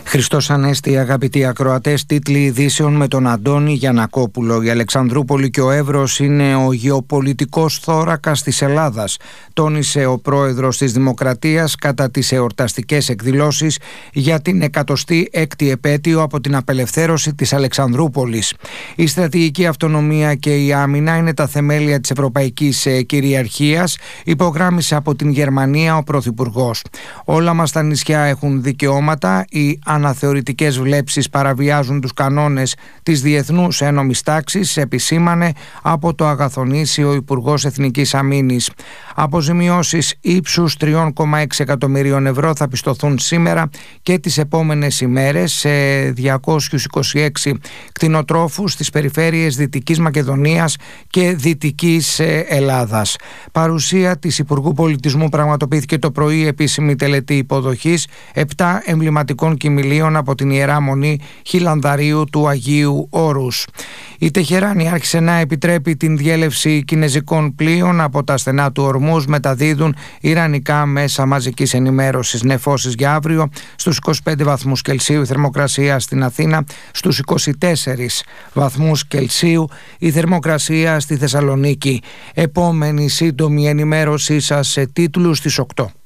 Χριστός Ανέστη, αγαπητοί ακροατές, τίτλοι ειδήσεων με τον Αντώνη Γιαννακόπουλο. Η Αλεξανδρούπολη και ο Εύρος είναι ο γεωπολιτικός θώρακας της Ελλάδας, τόνισε ο πρόεδρος της Δημοκρατίας κατά τις εορταστικές εκδηλώσεις για την 106η επέτειο από την απελευθέρωση της Αλεξανδρούπολης. Η στρατηγική αυτονομία και η άμυνα είναι τα θεμέλια της ευρωπαϊκής κυριαρχίας, υπογράμμισε από την Γερμανία ο Πρωθυπουργός. Όλα μας τα νησιά έχουν δικαιώματα, οι αναθεωρητικές βλέψεις παραβιάζουν τους κανόνες της διεθνούς ένομης τάξης, επισήμανε από το Αγαθονήσι ο Υπουργός Εθνικής Αμήνης. Αποζημιώσεις ύψους 3,6 εκατομμυρίων ευρώ θα πιστωθούν σήμερα και τις επόμενες ημέρες σε 226 κτηνοτρόφους στις περιφέρειες Δυτικής Μακεδονίας και Δυτικής Ελλάδας. Παρουσία της Υπουργού Πολιτισμού πραγματοποιήθηκε το πρωί επίσημη τελετή υποδοχής 7 εμβληματικών κοιμηλίων από την Ιερά Μονή Χιλανδαρίου του Αγίου Όρους. Η Τεχεράνη άρχισε να επιτρέπει την διέλευση κινεζικών πλοίων από τα στενά του Ορμούζ, μεταδίδουν ιρανικά μέσα μαζικής ενημέρωσης. Νεφώσεις για αύριο: στους 25 βαθμούς Κελσίου η θερμοκρασία στην Αθήνα, στους 24 βαθμούς Κελσίου η θερμοκρασία στη Θεσσαλονίκη. Επόμενη σύντομη ενημέρωσή σας σε τίτλους στις 8.